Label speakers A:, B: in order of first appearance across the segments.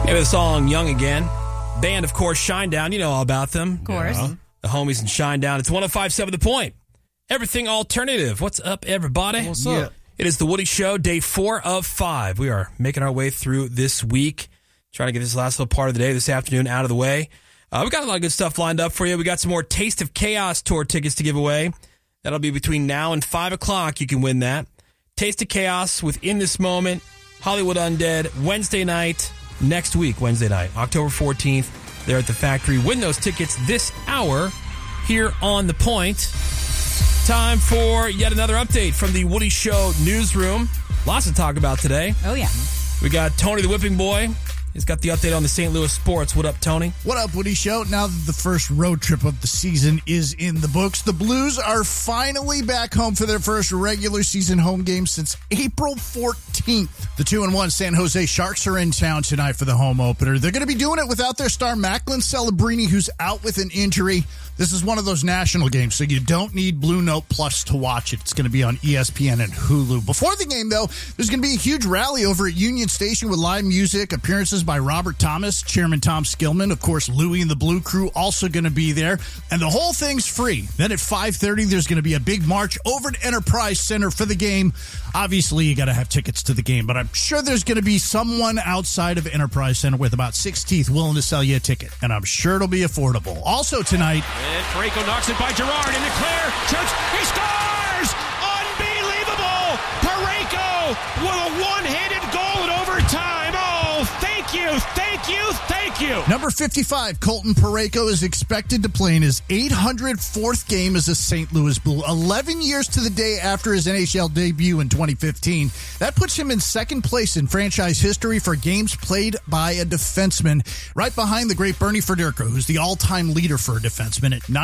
A: The song Young Again. Band, of course, Shinedown. You know all about them.
B: Of course.
A: Yeah. The homies in Shinedown. It's 105.7 The Point. Everything alternative. What's up, everybody?
C: What's up?
A: It is The Woody Show, day 4 of 5. We are making our way through this week, trying to get this last little part of the day, this afternoon, out of the way. We got a lot of good stuff lined up for you. We got some more Taste of Chaos tour tickets to give away. That'll be between now and 5 o'clock. You can win that. Taste of Chaos within this moment. Hollywood Undead, Wednesday night. Next week, Wednesday night, October 14th, there at the Factory. Win those tickets this hour here on The Point. Time for yet another update from the Woody Show newsroom. Lots to talk about today.
B: Oh, yeah.
A: We got Tony the Whipping Boy. He's got the update on the St. Louis sports. What up, Tony?
C: What up, Woody Show? Now that the first road trip of the season is in the books, the Blues are finally back home for their first regular season home game since April 14th. The 2-1 San Jose Sharks are in town tonight for the home opener. They're going to be doing it without their star Macklin Celebrini, who's out with an injury. This is one of those national games, so you don't need Blue Note Plus to watch it. It's going to be on ESPN and Hulu. Before the game, though, there's going to be a huge rally over at Union Station with live music, appearances by Robert Thomas, Chairman Tom Skillman, of course, Louie and the Blue Crew also going to be there, and the whole thing's free. Then at 5:30, there's going to be a big march over to Enterprise Center for the game. Obviously, you got to have tickets to the game, but I'm sure there's going to be someone outside of Enterprise Center with about 6 teeth willing to sell you a ticket, and I'm sure it'll be affordable. Also tonight...
D: And Parayko knocks it by Girard into Claire. Church, he scores! Unbelievable! Parayko with a one-handed goal in overtime. Oh, thank you, thank you, thank you.
C: Number 55, Colton Parayko, is expected to play in his 804th game as a St. Louis Blue, 11 years to the day after his NHL debut in 2015. That puts him in second place in franchise history for games played by a defenseman, right behind the great Bernie Federko, who's the all-time leader for a defenseman at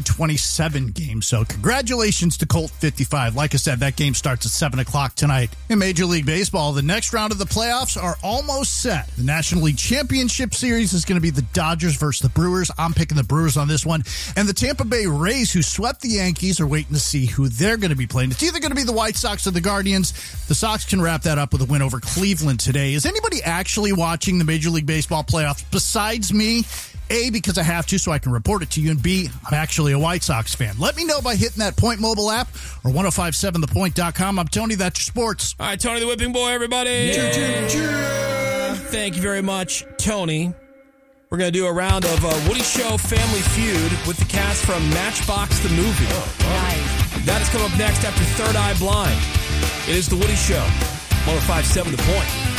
C: 927 games. So congratulations to Colt 55. Like I said, that game starts at 7 o'clock tonight. In Major League Baseball, the next round of the playoffs are almost set. The National League Championship Series is going to be the Dodgers versus the Brewers. I'm picking the Brewers on this one. And the Tampa Bay Rays, who swept the Yankees, are waiting to see who they're going to be playing. It's either going to be the White Sox or the Guardians. The Sox can wrap that up with a win over Cleveland today. Is anybody actually watching the Major League Baseball playoffs besides me? A, because I have to so I can report it to you, and B, I'm actually a White Sox fan. Let me know by hitting that Point mobile app or 1057thepoint.com. I'm Tony, that's your sports.
A: All right, Tony the Whipping Boy, everybody. Thank you very much, Tony. We're going to do a round of Woody Show Family Feud with the cast from Matchbox the Movie.
B: Nice.
A: That is coming up next after Third Eye Blind. It is the Woody Show, 105.7 The Point.